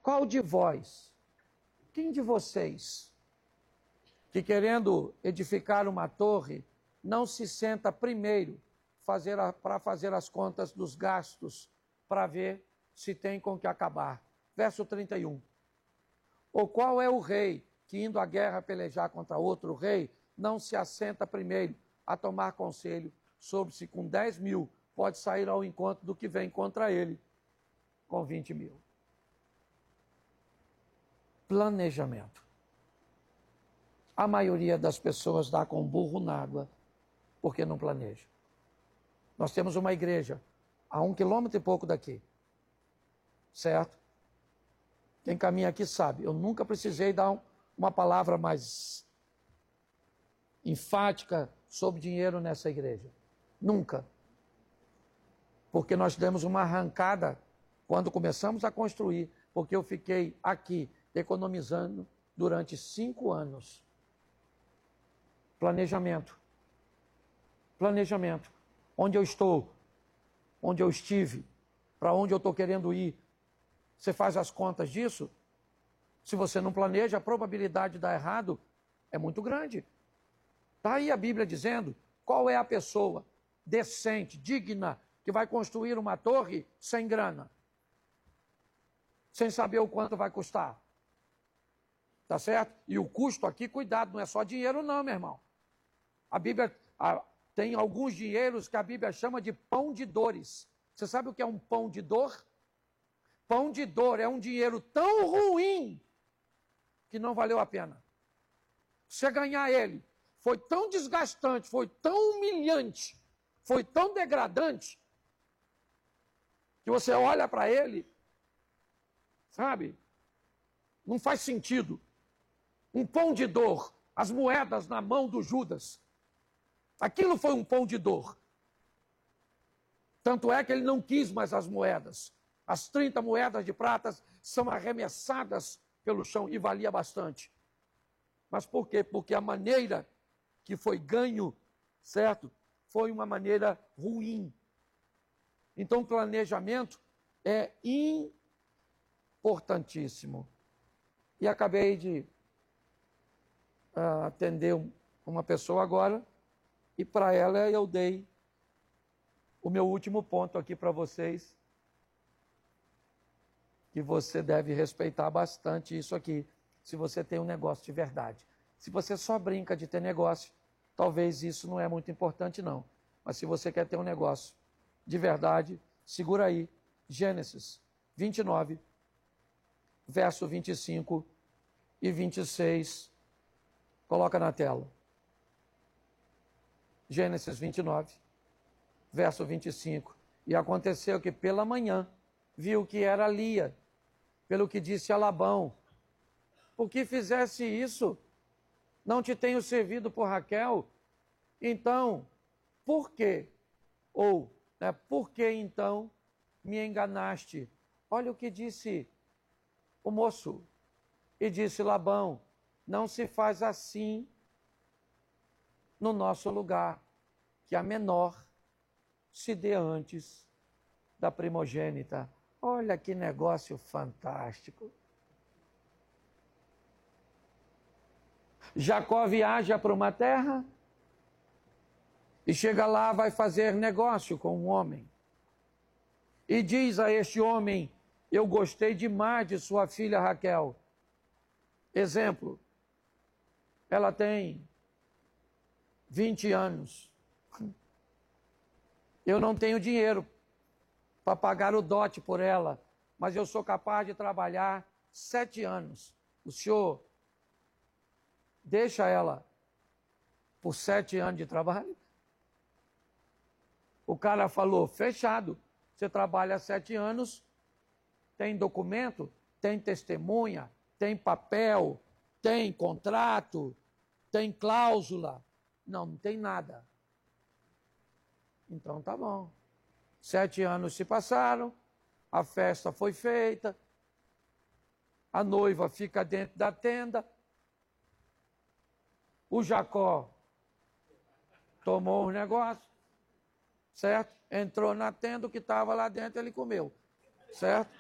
Qual de vós, quem de vocês, que querendo edificar uma torre, não se senta primeiro para fazer as contas dos gastos, para ver se tem com que acabar? Verso 31. Ou qual é o rei que, indo à guerra pelejar contra outro rei, não se assenta primeiro a tomar conselho sobre se com 10 mil pode sair ao encontro do que vem contra ele com 20 mil? Planejamento. A maioria das pessoas dá com burro na água porque não planeja. Nós temos uma igreja a 1 quilômetro e pouco daqui, certo? Quem caminha aqui sabe, eu nunca precisei dar uma palavra mais enfática sobre dinheiro nessa igreja. Nunca. Porque nós demos uma arrancada quando começamos a construir, porque eu fiquei aqui economizando durante 5 anos. Planejamento. Planejamento. Onde eu estou, onde eu estive, para onde eu estou querendo ir. Você faz as contas disso? Se você não planeja, a probabilidade de dar errado é muito grande. Está aí a Bíblia dizendo qual é a pessoa decente, digna, que vai construir uma torre sem grana, sem saber o quanto vai custar. Tá certo? E o custo aqui, cuidado, não é só dinheiro não, meu irmão. A Bíblia tem alguns dinheiros que a Bíblia chama de pão de dores. Você sabe o que é um pão de dor? Pão de dor é um dinheiro tão ruim que não valeu a pena. Você ganhar ele foi tão desgastante, foi tão humilhante, foi tão degradante, que você olha para ele, sabe? Não faz sentido. Um pão de dor, as moedas na mão do Judas. Aquilo foi um pão de dor. Tanto é que ele não quis mais as moedas. As 30 moedas de prata são arremessadas pelo chão e valia bastante. Mas por quê? Porque a maneira que foi ganho, certo? Foi uma maneira ruim. Então, planejamento é importantíssimo. E acabei de atender uma pessoa agora, e para ela eu dei o meu último ponto aqui para vocês, que você deve respeitar bastante isso aqui, se você tem um negócio de verdade. Se você só brinca de ter negócio, talvez isso não é muito importante não. Mas se você quer ter um negócio de verdade, segura aí, Gênesis 29, verso 25 e 26, coloca na tela. Gênesis 29, verso 25. E aconteceu que pela manhã viu que era Lia, pelo que disse a Labão: por que fizesse isso? Não te tenho servido por Raquel? Então, por quê? Ou, por que então me enganaste? Olha o que disse o moço. E disse Labão: não se faz assim no nosso lugar, que a menor se dê antes da primogênita. Olha que negócio fantástico. Jacó viaja para uma terra e chega lá, vai fazer negócio com um homem. E diz a este homem: eu gostei demais de sua filha Raquel. Exemplo, ela tem 20 anos. Eu não tenho dinheiro para pagar o dote por ela, mas eu sou capaz de trabalhar 7 anos. O senhor deixa ela por 7 anos de trabalho? O cara falou: fechado. Você trabalha 7 anos, tem documento, tem testemunha, tem papel, tem contrato, tem cláusula. Não, não tem nada. Então tá bom. 7 anos se passaram, a festa foi feita, a noiva fica dentro da tenda, o Jacó tomou os negócios, certo? Entrou na tenda, o que estava lá dentro ele comeu, certo?